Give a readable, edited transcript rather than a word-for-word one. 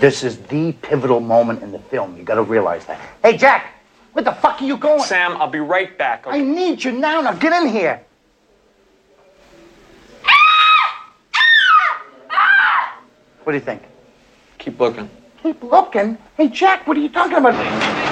This is the pivotal moment in the film. You gotta realize that. Hey, Jack, where the fuck are you going? Sam, I'll be right back. Okay? I need you now. Now get in here. What do you think? Keep looking. Keep looking? Hey, Jack, what are you talking about?